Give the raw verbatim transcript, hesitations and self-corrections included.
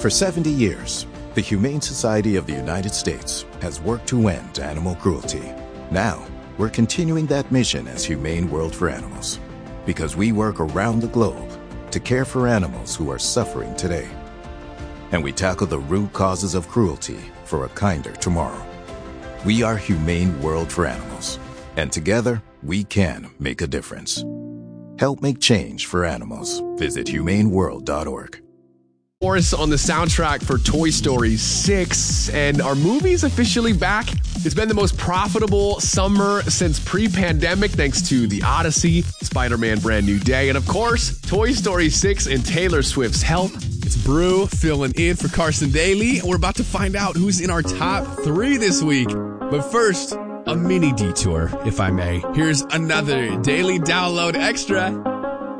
For seventy years, the Humane Society of the United States has worked to end animal cruelty. Now, we're continuing that mission as Humane World for Animals, because we work around the globe to care for animals who are suffering today. And we tackle the root causes of cruelty for a kinder tomorrow. We are Humane World for Animals, and together, we can make a difference. Help make change for animals. Visit humane world dot org. Morris on the soundtrack for Toy Story six, and our movie's officially back. It's been the most profitable summer since pre-pandemic thanks to The Odyssey, Spider-Man Brand New Day, and of course, Toy Story six and Taylor Swift's Help. It's Brew filling in for Carson Daly, and we're about to find out who's in our top three this week. But first, a mini detour, if I may. Here's another Daily Download Extra.